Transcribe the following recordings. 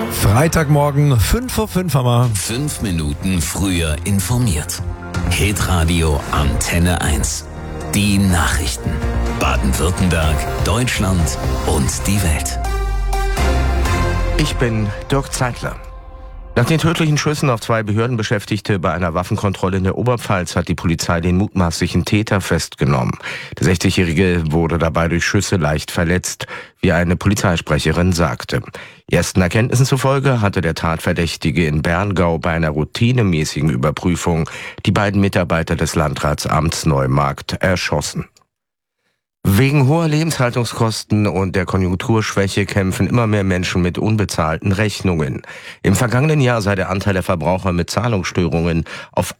Freitagmorgen, 5:05 Uhr haben wir. 5 Minuten früher informiert. Hitradio Antenne 1. Die Nachrichten. Baden-Württemberg, Deutschland und die Welt. Ich bin Dirk Zeitler. Nach den tödlichen Schüssen auf 2 Behördenbeschäftigte bei einer Waffenkontrolle in der Oberpfalz hat die Polizei den mutmaßlichen Täter festgenommen. Der 60-Jährige wurde dabei durch Schüsse leicht verletzt, wie eine Polizeisprecherin sagte. Ersten Erkenntnissen zufolge hatte der Tatverdächtige in Berngau bei einer routinemäßigen Überprüfung die beiden Mitarbeiter des Landratsamts Neumarkt erschossen. Wegen hoher Lebenshaltungskosten und der Konjunkturschwäche kämpfen immer mehr Menschen mit unbezahlten Rechnungen. Im vergangenen Jahr sei der Anteil der Verbraucher mit Zahlungsstörungen auf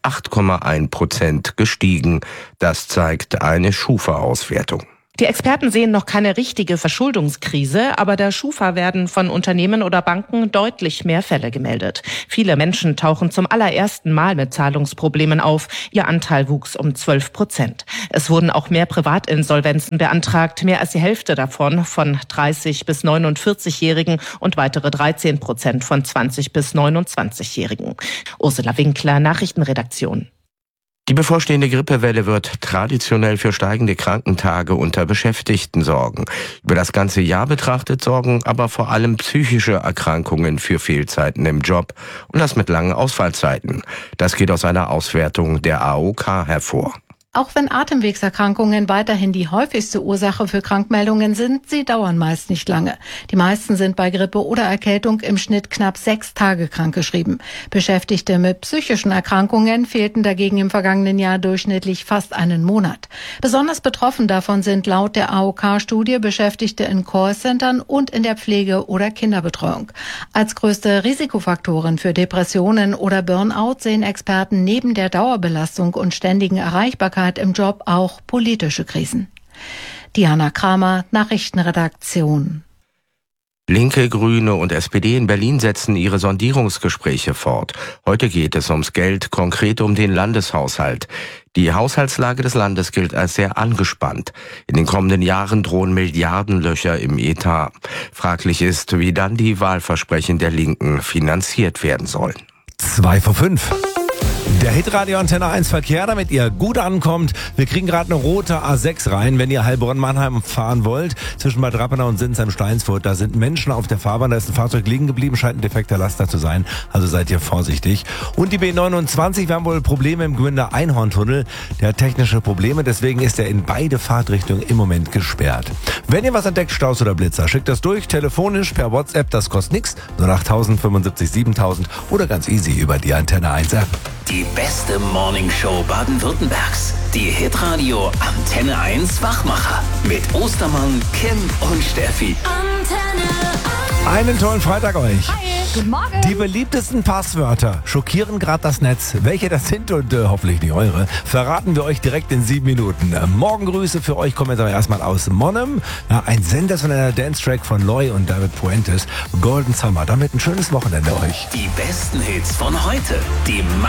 8,1% gestiegen. Das zeigt eine Schufa-Auswertung. Die Experten sehen noch keine richtige Verschuldungskrise, aber der Schufa werden von Unternehmen oder Banken deutlich mehr Fälle gemeldet. Viele Menschen tauchen zum allerersten Mal mit Zahlungsproblemen auf. Ihr Anteil wuchs um 12%. Es wurden auch mehr Privatinsolvenzen beantragt, mehr als die Hälfte davon von 30- bis 49-Jährigen und weitere 13% von 20- bis 29-Jährigen. Ursula Winkler, Nachrichtenredaktion. Die bevorstehende Grippewelle wird traditionell für steigende Krankentage unter Beschäftigten sorgen. Über das ganze Jahr betrachtet sorgen aber vor allem psychische Erkrankungen für Fehlzeiten im Job und das mit langen Ausfallzeiten. Das geht aus einer Auswertung der AOK hervor. Auch wenn Atemwegserkrankungen weiterhin die häufigste Ursache für Krankmeldungen sind, sie dauern meist nicht lange. Die meisten sind bei Grippe oder Erkältung im Schnitt knapp 6 Tage krankgeschrieben. Beschäftigte mit psychischen Erkrankungen fehlten dagegen im vergangenen Jahr durchschnittlich fast einen Monat. Besonders betroffen davon sind laut der AOK-Studie Beschäftigte in Callcentern und in der Pflege- oder Kinderbetreuung. Als größte Risikofaktoren für Depressionen oder Burnout sehen Experten neben der Dauerbelastung und ständigen Erreichbarkeit im Job auch politische Krisen. Diana Kramer, Nachrichtenredaktion. Linke, Grüne und SPD in Berlin setzen ihre Sondierungsgespräche fort. Heute geht es ums Geld, konkret um den Landeshaushalt. Die Haushaltslage des Landes gilt als sehr angespannt. In den kommenden Jahren drohen Milliardenlöcher im Etat. Fraglich ist, wie dann die Wahlversprechen der Linken finanziert werden sollen. 2:05 Uhr. Der Hitradio Antenne 1 Verkehr, damit ihr gut ankommt. Wir kriegen gerade eine rote A6 rein, wenn ihr Heilbronn-Mannheim fahren wollt. Zwischen Bad Rappenau und Sinsheim-Steinsfurt, da sind Menschen auf der Fahrbahn. Da ist ein Fahrzeug liegen geblieben, scheint ein defekter Laster zu sein. Also seid ihr vorsichtig. Und die B29, wir haben wohl Probleme im Gmünder Einhorntunnel. Der hat technische Probleme, deswegen ist er in beide Fahrtrichtungen im Moment gesperrt. Wenn ihr was entdeckt, Staus oder Blitzer, schickt das durch, telefonisch, per WhatsApp, das kostet nichts. 08000 75 7000 oder ganz easy über die Antenne 1 App. Die beste Morningshow Baden-Württembergs. Die Hitradio Antenne 1 Wachmacher. Mit Ostermann, Kim und Steffi. Einen tollen Freitag euch. Hi, guten Morgen. Die beliebtesten Passwörter schockieren gerade das Netz. Welche das sind und hoffentlich nicht eure, verraten wir euch direkt in 7 Minuten. Morgengrüße für euch kommen jetzt aber erstmal aus Monnem. Ein Sender von einer Dance-Track von Loy und David Puentes. Golden Summer. Damit ein schönes Wochenende euch. Die besten Hits von heute. Die